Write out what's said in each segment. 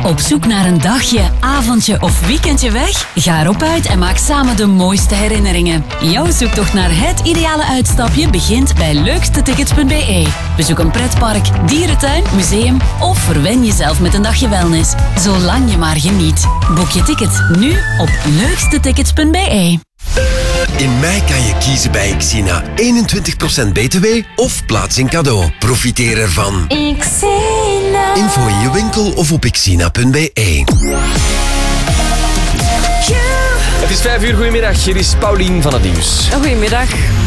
Op zoek naar een dagje, avondje of weekendje weg? Ga erop uit en maak samen de mooiste herinneringen. Jouw zoektocht naar het ideale uitstapje begint bij leukstetickets.be. Bezoek een pretpark, dierentuin, museum of verwen jezelf met een dagje wellness. Zolang je maar geniet. Boek je ticket nu op leukstetickets.be. In mei kan je kiezen bij Xina. 21% btw of plaats in cadeau. Profiteer ervan. Xina. Info in je winkel of op xina.be. Het is 5 uur, goedemiddag. Hier is Paulien van het Nieuws. Goedemiddag.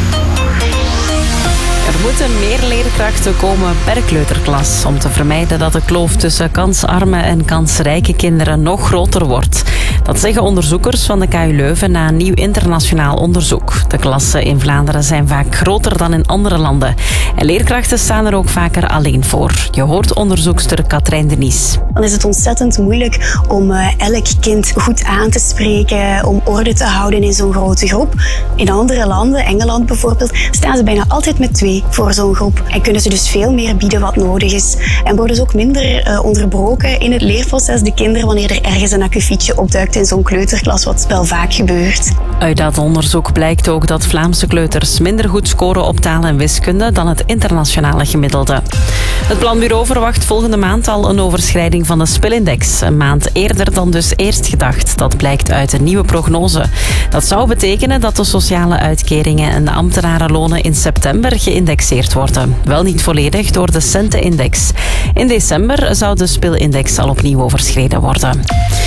Er moeten meer leerkrachten komen per kleuterklas om te vermijden dat de kloof tussen kansarme en kansrijke kinderen nog groter wordt. Dat zeggen onderzoekers van de KU Leuven na een nieuw internationaal onderzoek. De klassen in Vlaanderen zijn vaak groter dan in andere landen. En leerkrachten staan er ook vaker alleen voor. Je hoort onderzoekster Katrijn de Nies. Dan is het ontzettend moeilijk om elk kind goed aan te spreken, om orde te houden in zo'n grote groep. In andere landen, Engeland bijvoorbeeld, staan ze bijna altijd met 2 voor zo'n groep. En kunnen ze dus veel meer bieden wat nodig is. En worden ze ook minder onderbroken in het leerproces, de kinderen, wanneer er ergens een akkefietje opduikt in zo'n kleuterklas, wat wel vaak gebeurt. Uit dat onderzoek blijkt ook dat Vlaamse kleuters minder goed scoren op taal en wiskunde dan het internationale gemiddelde. Het Planbureau verwacht volgende maand al een overschrijding van de spilindex. Een maand eerder dan dus eerst gedacht. Dat blijkt uit een nieuwe prognose. Dat zou betekenen dat de sociale uitkeringen en de ambtenarenlonen in september geïndexeerd worden. Wel niet volledig door de Centenindex. In december zou de spilindex al opnieuw overschreden worden.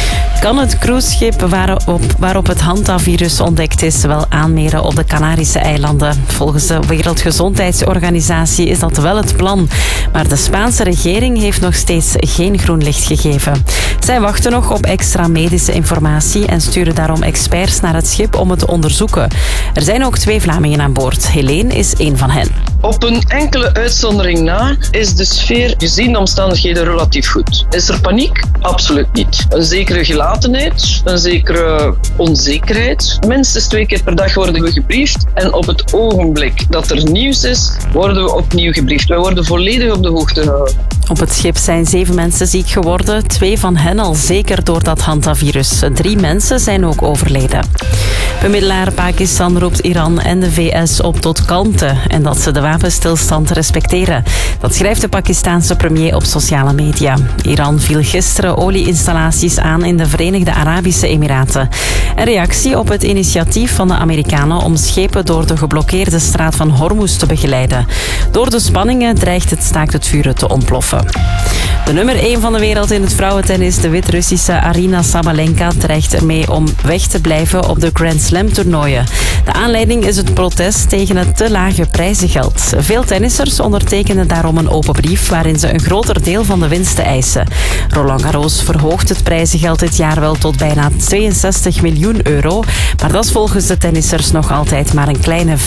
Kan het cruiseschip waarop het hantavirus ontdekt is wel aanmeren op de Canarische eilanden? Volgens de Wereldgezondheidsorganisatie is dat wel het plan. Maar de Spaanse regering heeft nog steeds geen groen licht gegeven. Zij wachten nog op extra medische informatie en sturen daarom experts naar het schip om het te onderzoeken. Er zijn ook 2 Vlamingen aan boord. Helene is één van hen. Op een enkele uitzondering na is de sfeer gezien de omstandigheden relatief goed. Is er paniek? Absoluut niet. Een zekere gelatenheid, een zekere onzekerheid. Minstens 2 keer per dag worden we gebriefd en op het ogenblik dat er nieuws is, worden we opnieuw gebriefd. Wij worden volledig op de hoogte gehouden. Op het schip zijn 7 mensen ziek geworden, 2 van hen al zeker door dat hantavirus. 3 mensen zijn ook overleden. Bemiddelaar Pakistan roept Iran en de VS op tot kalmte en dat ze de wapenstilstand respecteren. Dat schrijft de Pakistaanse premier op sociale media. Iran viel gisteren olieinstallaties aan in de Verenigde Arabische Emiraten. Een reactie op het initiatief van de Amerikanen om schepen door de geblokkeerde straat van Hormuz te begeleiden. Door de spanningen dreigt het staakt het vuren te ontploffen. De nummer 1 van de wereld in het vrouwentennis, de Wit-Russische Aryna Sabalenka, dreigt ermee om weg te blijven op de Grand Slam toernooien. De aanleiding is het protest tegen het te lage prijzengeld. Veel tennissers ondertekenen daarom een open brief waarin ze een groter deel van de winsten eisen. Roland Garros verhoogt het prijzengeld dit jaar wel tot bijna 62 miljoen euro, maar dat is volgens de tennissers nog altijd maar een kleine 15%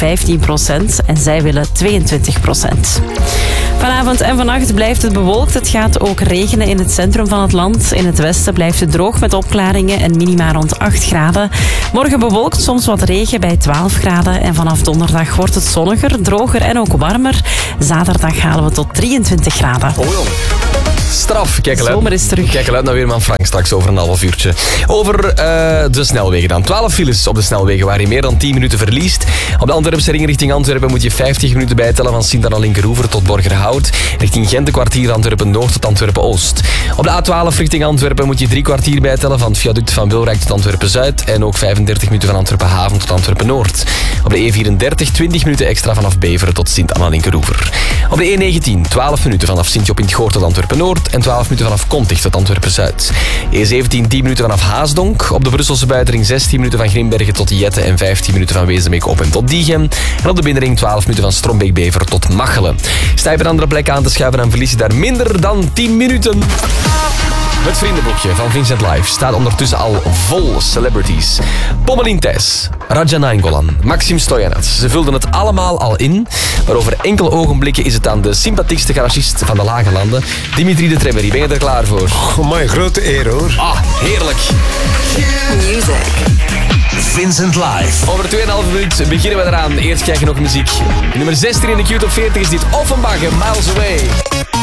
en zij willen 22%. Vanavond en vannacht blijft het bewolkt. Het gaat ook regenen in het centrum van het land. In het westen blijft het droog met opklaringen en minima rond 8 graden. Morgen bewolkt, soms wat regen bij 12 graden. En vanaf donderdag wordt het zonniger, droger en ook warmer. Zaterdag halen we tot 23 graden. Oh jong. Straf. Kijk al Zomer is terug. Kijk al uit naar Weerman Frank straks over een half uurtje. Over de snelwegen dan. 12 files op de snelwegen waar je meer dan 10 minuten verliest. Op de Antwerpse ring richting Antwerpen moet je 50 minuten bijtellen van Sint-Anna-Linkeroever tot Borgerhout. Richting Gent een kwartier Antwerpen-Noord tot Antwerpen-Oost. Op de A12 richting Antwerpen moet je 3 kwartier bijtellen van het viaduct van Wilrijk tot Antwerpen-Zuid. En ook 35 minuten van Antwerpen-Haven tot Antwerpen-Noord. Op de E34 20 minuten extra vanaf Beveren tot Sint-Anna-Linkeroever. Op de E19 12 minuten vanaf Sint-Job in het Goor tot Antwerpen-Noord. En 12 minuten vanaf Kontig tot Antwerpen-Zuid. E17 10 minuten vanaf Haasdonk. Op de Brusselse buitenring 16 minuten van Grimbergen tot Jette en 15 minuten van Wezenbeek-Op en tot Diegem. En op de binnenring 12 minuten van Strombeek-Bever tot Machelen. Sta je op een andere plek aan te schuiven, dan verlies je daar minder dan 10 minuten. Het vriendenboekje van Vincent Live staat ondertussen al vol celebrities. Pommelien Thijs, Raja Nainggolan, Maxim Stoyanets. Ze vulden het allemaal al in. Maar over enkele ogenblikken is het aan de sympathiekste garagist van de Lage Landen, Dimitri de Tremeri. Ben je er klaar voor? Oh, mijn grote eer hoor. Ah, heerlijk. Music. Vincent Live. Over 2,5 minuten beginnen we eraan. Eerst krijg je nog muziek. Nummer 16 in de Q-top 40 is dit Offenbach en Miles Away.